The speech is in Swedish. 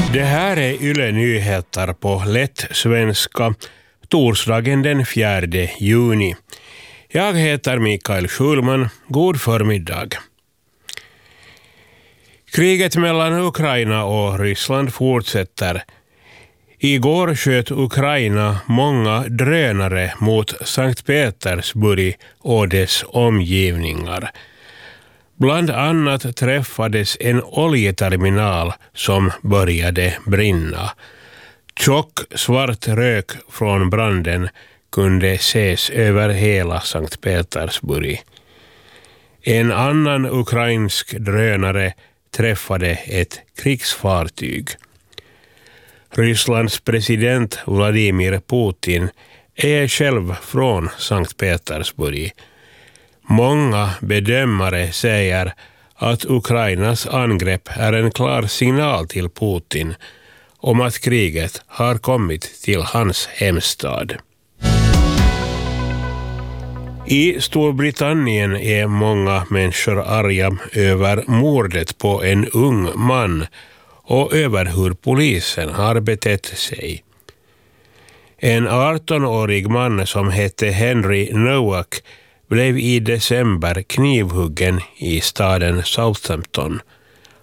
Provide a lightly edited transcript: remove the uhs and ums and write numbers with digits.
Det här är Yle Nyheter på lätt svenska, torsdagen den 4 juni. Jag heter Mikael Schulman. God förmiddag. Kriget mellan Ukraina och Ryssland fortsätter. Igår sköt Ukraina många drönare mot Sankt Petersburg och dess omgivningar. Bland annat träffades en oljeterminal som började brinna. Tjock svart rök från branden kunde ses över hela Sankt Petersburg. En annan ukrainsk drönare träffade ett krigsfartyg. Rysslands president Vladimir Putin är själv från Sankt Petersburg. Många bedömare säger att Ukrainas angrepp är en klar signal till Putin om att kriget har kommit till hans hemstad. I Storbritannien är många människor arga över mordet på en ung man och över hur polisen har betett sig. En 18-årig man som hette Henry Nowak blev i december knivhuggen i staden Southampton.